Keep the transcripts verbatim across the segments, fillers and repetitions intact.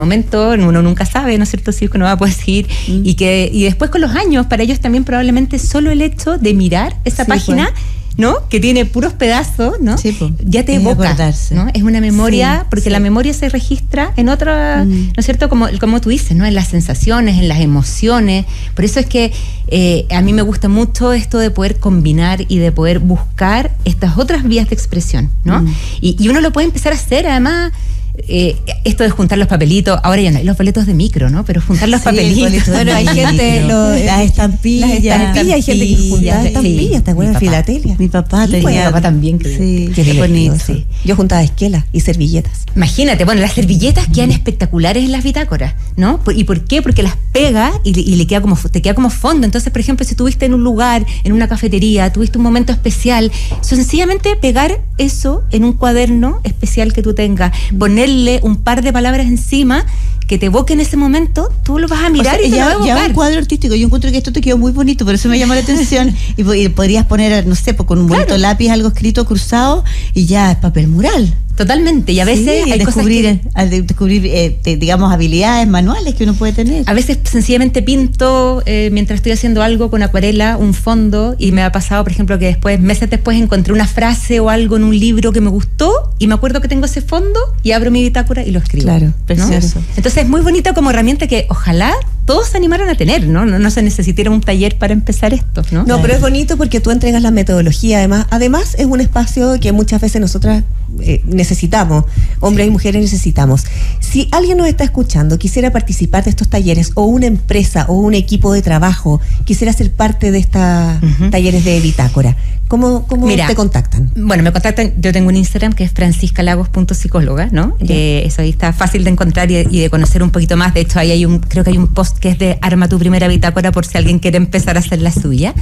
momento uno nunca sabe, ¿no es cierto?, si uno va a poder seguir, mm. y que y después con los años, para ellos también probablemente solo el hecho de mirar esa sí, página, pues, ¿no?, que tiene puros pedazos, ¿no?, sí, pues, ya te evoca, ¿no? Es una memoria, sí, porque sí. la memoria se registra en otra, mm. ¿no es cierto?, como, como tú dices, ¿no?, en las sensaciones, en las emociones. Por eso es que eh, a mí me gusta mucho esto de poder combinar y de poder buscar estas otras vías de expresión, ¿no? Mm. Y, y uno lo puede empezar a hacer, además. Eh, esto de juntar los papelitos, ahora ya no hay los boletos de micro, ¿no? Pero juntar los sí, papelitos. Bueno, hay gente, lo, las estampillas, las estampillas, hay gente que juntaba estampillas, sí, ¿te acuerdas? Filatelia. Mi papá sí, tenía. Mi papá también. Que, sí, qué bonito. Sí. Yo juntaba esquelas y servilletas. Imagínate, bueno, las servilletas quedan mm. espectaculares en las bitácoras, ¿no? ¿Y por qué? Porque las pega y, y le queda como, te queda como fondo. Entonces, por ejemplo, si estuviste en un lugar, en una cafetería, tuviste un momento especial, sencillamente pegar eso en un cuaderno especial que tú tengas, ponerle un par de palabras encima que te evoquen ese momento, tú lo vas a mirar, o sea, y te ya, lo vas a evocar. Ya un cuadro artístico, yo encuentro que esto te quedó muy bonito, por eso me llamó la atención. y, y podrías poner, no sé, con un bonito claro. lápiz algo escrito cruzado y ya es papel mural. Totalmente, y a veces sí, hay descubrir, cosas que, al descubrir, eh, te, digamos, habilidades manuales que uno puede tener. A veces sencillamente pinto, eh, mientras estoy haciendo algo con acuarela, un fondo, y me ha pasado, por ejemplo, que después, meses después, encontré una frase o algo en un libro que me gustó, y me acuerdo que tengo ese fondo, y abro mi bitácora y lo escribo. Claro, precioso. ¿No? Entonces es muy bonita como herramienta que ojalá todos se animaran a tener, ¿no? No, no se necesitara un taller para empezar esto, ¿no? No, claro. pero es bonito porque tú entregas la metodología, además. Además, es un espacio que muchas veces nosotras eh, necesitamos, hombres y mujeres necesitamos. Si alguien nos está escuchando, quisiera participar de estos talleres, o una empresa o un equipo de trabajo quisiera ser parte de estos uh-huh. talleres de bitácora, ¿cómo, cómo Mira, te contactan? Bueno, me contactan, yo tengo un Instagram que es francisca lagos punto psicóloga, ¿no? Eh, eso ahí está fácil de encontrar y, y de conocer un poquito más. De hecho, ahí hay un, creo que hay un post que es de arma tu primera bitácora por si alguien quiere empezar a hacer la suya.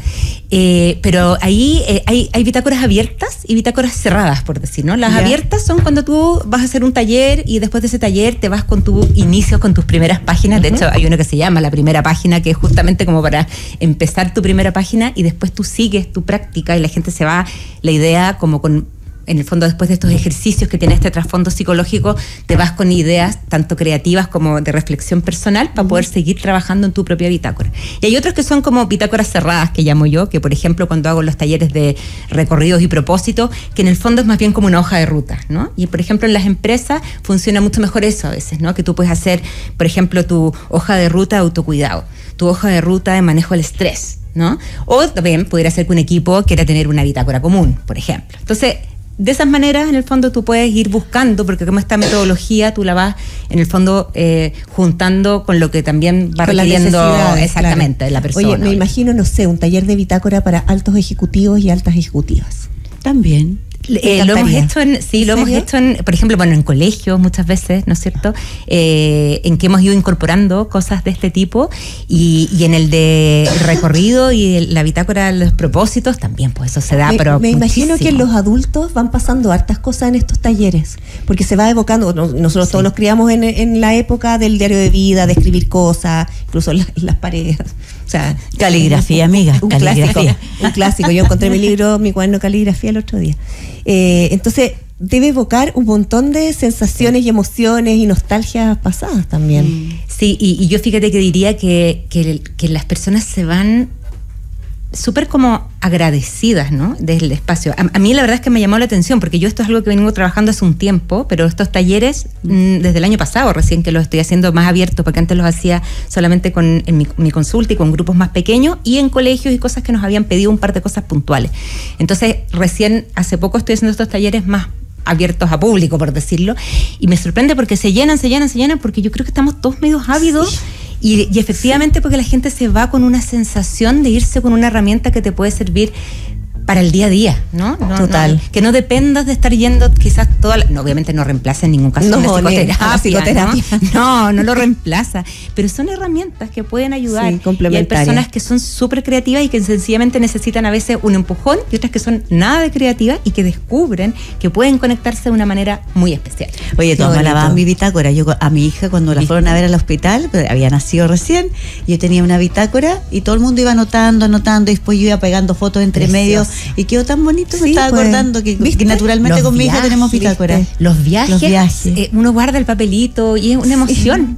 Eh, pero ahí eh, hay, hay bitácoras abiertas y bitácoras cerradas, por decir, ¿no? Las yeah. abiertas son cuando tú vas a hacer un taller y después de ese taller te vas con tus inicios, con tus primeras páginas. Uh-huh. De hecho, hay uno que se llama la primera página, que es justamente como para empezar tu primera página, y después tú sigues tu práctica y la gente se va, la idea como con, en el fondo, después de estos ejercicios que tiene este trasfondo psicológico, te vas con ideas tanto creativas como de reflexión personal para uh-huh. poder seguir trabajando en tu propia bitácora. Y hay otros que son como bitácoras cerradas, que llamo yo, que por ejemplo cuando hago los talleres de recorridos y propósitos, que en el fondo es más bien como una hoja de ruta, ¿no? Y por ejemplo en las empresas funciona mucho mejor eso a veces, ¿no? Que tú puedes hacer, por ejemplo, tu hoja de ruta de autocuidado, tu hoja de ruta de manejo del estrés, ¿no? O también pudiera ser que un equipo quiera tener una bitácora común, por ejemplo. Entonces, de esas maneras, en el fondo, tú puedes ir buscando, porque como esta metodología, tú la vas, en el fondo, eh, juntando con lo que también va requiriendo exactamente claro. de la persona. Oye, me imagino, no sé, un taller de bitácora para altos ejecutivos y altas ejecutivas. También. Eh, lo hemos hecho en, sí, lo hemos hecho en, por ejemplo, bueno, en colegios muchas veces, ¿no es cierto? Eh, en que hemos ido incorporando cosas de este tipo, y, y en el de recorrido y el, la bitácora de los propósitos también, pues eso se da, me, pero me muchísimo. Imagino que los adultos van pasando hartas cosas en estos talleres, porque se va evocando, nosotros sí. todos nos criamos en, en la época del diario de vida, de escribir cosas, incluso en, la, en las paredes. O sea, caligrafía, amiga. Un caligrafía. clásico, un clásico. Yo encontré mi libro, mi cuaderno de caligrafía el otro día. Eh, entonces, debe evocar un montón de sensaciones y emociones y nostalgias pasadas también. Sí, y, y yo fíjate que diría que, que, que las personas se van súper como agradecidas, ¿no? Del espacio. A, a mí la verdad es que me llamó la atención, porque yo esto es algo que vengo trabajando hace un tiempo, pero estos talleres mm, desde el año pasado recién que los estoy haciendo más abiertos, porque antes los hacía solamente con en mi, mi consulta y con grupos más pequeños y en colegios y cosas que nos habían pedido un par de cosas puntuales. Entonces recién hace poco estoy haciendo estos talleres más abiertos a público, por decirlo, y me sorprende porque se llenan, se llenan, se llenan, porque yo creo que estamos todos medio ávidos. Sí. Y, y efectivamente porque la gente se va con una sensación de irse con una herramienta que te puede servir para el día a día, ¿no? no Total. No, que no dependas de estar yendo quizás toda la, no, obviamente no reemplaza en ningún caso no, una psicoterapia, la psicoterapia. ¿no? no, no lo reemplaza, pero son herramientas que pueden ayudar. Sí, complementarias. Y hay personas que son súper creativas y que sencillamente necesitan a veces un empujón, y otras que son nada de creativas y que descubren que pueden conectarse de una manera muy especial. Oye, tú me lavabas mi bitácora. Yo a mi hija cuando la fueron a ver al hospital, había nacido recién, yo tenía una bitácora y todo el mundo iba anotando, anotando, y después yo iba pegando fotos entre medio Y quedó tan bonito, Sí, me estaba pues. acordando que, ¿Viste? que naturalmente Los con mi hija viajes, tenemos bitácora. ¿viste? Los viajes, Los viajes. eh, uno guarda el papelito y es una emoción.